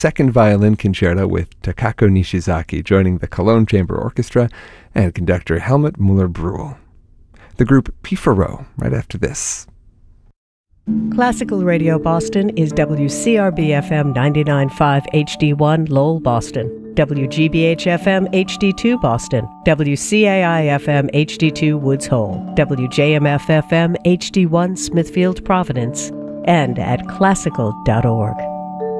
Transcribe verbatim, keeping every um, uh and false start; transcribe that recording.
second violin concerto with Takako Nishizaki joining the Cologne Chamber Orchestra and conductor Helmut Müller-Brühl. The group Pifaro right after this. Classical Radio Boston is W C R B F M ninety-nine point five H D one Lowell, Boston, W G B H F M H D two Boston, W C A I F M H D two Woods Hole, W J M F F M H D one Smithfield, Providence, and at classical dot org.